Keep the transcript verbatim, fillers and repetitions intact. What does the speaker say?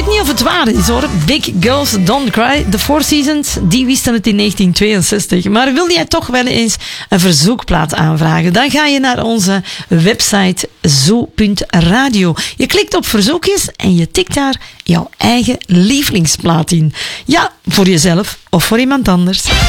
weet niet of het waar is hoor. Big Girls Don't Cry, The Four Seasons, die wisten het in negentien tweeënzestig. Maar wil jij toch wel eens een verzoekplaat aanvragen? Dan ga je naar onze website zo punt radio. Je klikt op verzoekjes en je tikt daar jouw eigen lievelingsplaat in. Ja, voor jezelf of voor iemand anders.